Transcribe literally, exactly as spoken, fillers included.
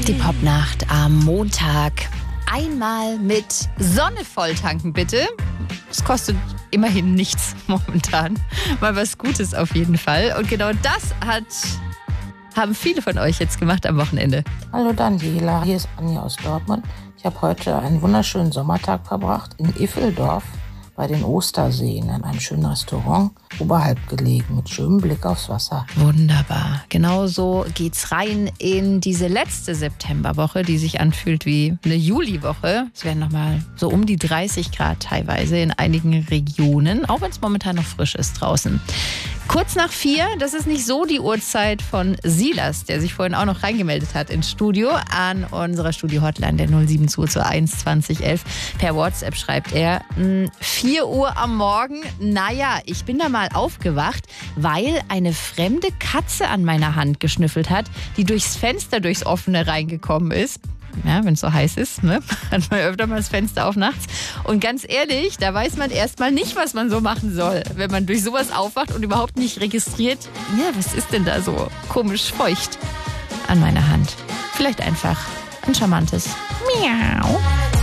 Die Popnacht am Montag. Einmal mit Sonne volltanken, bitte. Es kostet immerhin nichts momentan. Mal was Gutes auf jeden Fall. Und genau das hat, haben viele von euch jetzt gemacht am Wochenende. Hallo Daniela, hier ist Anja aus Dortmund. Ich habe heute einen wunderschönen Sommertag verbracht in Iffeldorf bei den Osterseen in einem schönen Restaurant, oberhalb gelegen, mit schönem Blick aufs Wasser. Wunderbar. Genauso geht's rein in diese letzte Septemberwoche, die sich anfühlt wie eine Juliwoche. Es werden nochmal so um die dreißig Grad teilweise in einigen Regionen, auch wenn es momentan noch frisch ist draußen. Kurz nach vier, das ist nicht so die Uhrzeit von Silas, der sich vorhin auch noch reingemeldet hat ins Studio, an unserer Studio-Hotline der null sieben zwei zwei eins zwanzig elf. Per WhatsApp schreibt er, vier Uhr am Morgen, naja, ich bin da mal aufgewacht, weil eine fremde Katze an meiner Hand geschnüffelt hat, die durchs Fenster, durchs Offene reingekommen ist. Ja, wenn es so heiß ist, ne? Hat man öfter mal das Fenster auf nachts. Und ganz ehrlich, da weiß man erstmal nicht, was man so machen soll, wenn man durch sowas aufwacht und überhaupt nicht registriert, ja, was ist denn da so komisch feucht an meiner Hand? Vielleicht einfach ein charmantes Miau.